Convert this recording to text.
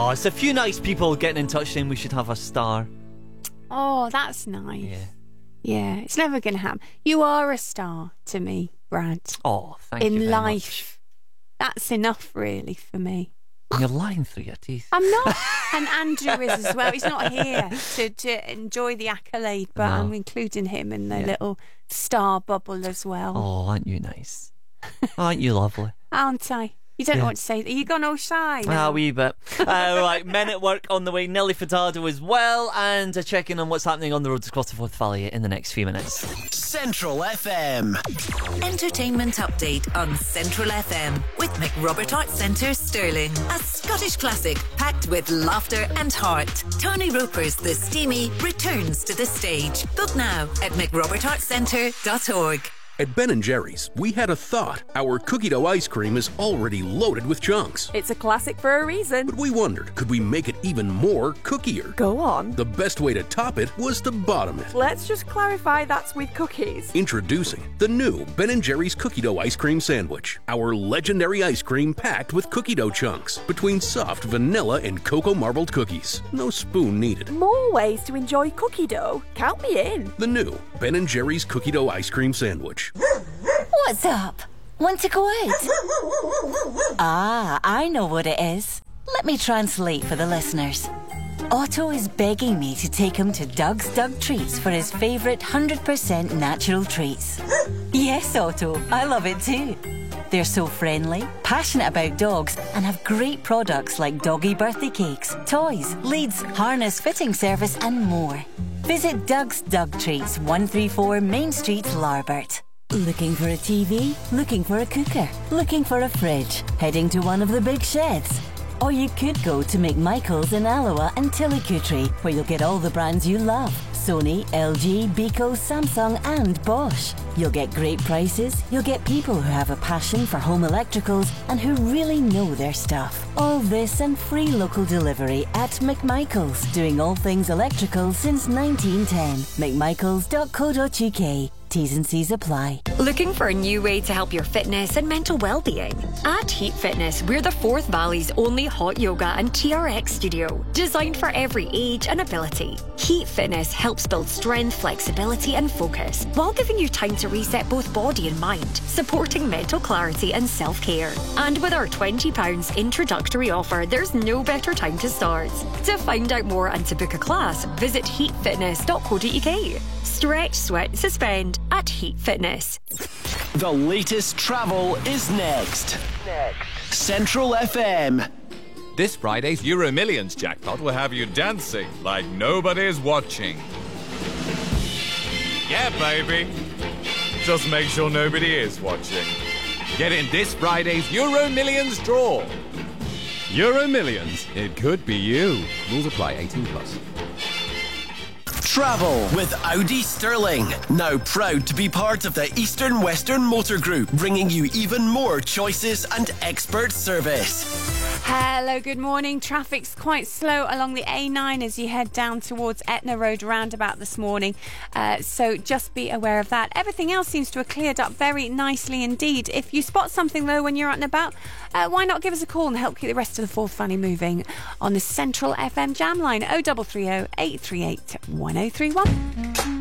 Oh, it's a few nice people getting in touch saying we should have a star. Oh, that's nice. Yeah. Yeah, it's never going to happen. You are a star to me, Brad. Oh, thank you in very life. That's enough, really, for me. much. You're lying through your teeth. I'm not. And Andrew is as well. He's not here to enjoy the accolade, but I'm including him in the little star bubble as well. Oh, aren't you nice? Aren't you lovely? Aren't I? You don't know what to say. Are you gone all shy now? A wee bit. Right, Men at Work on the way. Nelly Furtado as well. And a check-in on what's happening on the roads across the Forth Valley in the next few minutes. Central FM. Entertainment update on Central FM with McRobert Arts Centre Stirling. A Scottish classic packed with laughter and heart. Tony Roper's The Steamy returns to the stage. Book now at mcrobertartscentre.org. At Ben & Jerry's, we had a thought. Our cookie dough ice cream is already loaded with chunks. It's a classic for a reason. But we wondered, could we make it even more cookier? Go on. The best way to top it was to bottom it. Let's just clarify that's with cookies. Introducing the new Ben & Jerry's Cookie Dough Ice Cream Sandwich. Our legendary ice cream packed with cookie dough chunks between soft vanilla and cocoa marbled cookies. No spoon needed. More ways to enjoy cookie dough. Count me in. The new Ben & Jerry's Cookie Dough Ice Cream Sandwich. What's up? Want to go out? Ah, I know what it is. Let me translate for the listeners. Otto is begging me to take him to Doug's Doug Treats for his favourite 100% natural treats. Yes, Otto, I love it too. They're so friendly, passionate about dogs, and have great products like doggy birthday cakes, toys, leads, harness fitting service, and more. Visit Doug's Doug Treats, 134 Main Street, Larbert. Looking for a TV? Looking for a cooker? Looking for a fridge? Heading to one of the big sheds? Or you could go to McMichael's in Alloa and Tillicootree, where you'll get all the brands you love. Sony, LG, Beko, Samsung and Bosch. You'll get great prices, you'll get people who have a passion for home electricals and who really know their stuff. All this and free local delivery at McMichael's, doing all things electrical since 1910. McMichaels.co.uk. T's and C's apply. Looking for a new way to help your fitness and mental well-being? At Heat Fitness, we're the Forth Valley's only hot yoga and TRX studio, designed for every age and ability. Heat Fitness helps build strength, flexibility and focus, while giving you time to reset both body and mind, supporting mental clarity and self-care. And with our £20 introductory offer, there's no better time to start. To find out more and to book a class, visit heatfitness.co.uk. Stretch, sweat, suspend at Heat Fitness. The latest travel is next. Central FM. This Friday's Euro Millions jackpot will have you dancing like nobody's watching. Yeah, baby. Just make sure nobody is watching. Get in this Friday's Euro Millions draw. Euro Millions. It could be you. Rules apply. 18+. Travel with Audi Stirling. Now proud to be part of the Eastern Western Motor Group, bringing you even more choices and expert service. Hello, good morning. Traffic's quite slow along the A9 as you head down towards Etna Road roundabout this morning. So just be aware of that. Everything else seems to have cleared up very nicely indeed. If you spot something though when you're out and about, why not give us a call and help keep the rest of the Forth Valley moving on the Central FM Jam line 0330 838 1031.